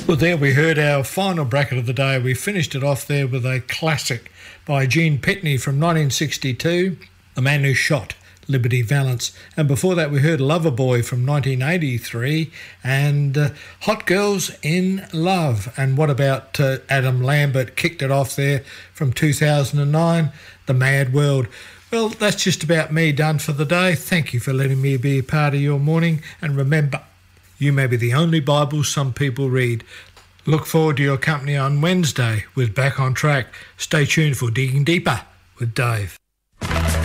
Well, there we heard our final bracket of the day. We finished it off there with a classic by Gene Pitney from 1962, The Man Who Shot Liberty Valance. And before that, we heard Loverboy from 1983 and Hot Girls in Love. And what about Adam Lambert kicked it off there from 2009, The Mad World. Well, that's just about me done for the day. Thank you for letting me be a part of your morning. And remember, you may be the only Bible some people read. Look forward to your company on Wednesday with Back on Track. Stay tuned for Digging Deeper with Dave.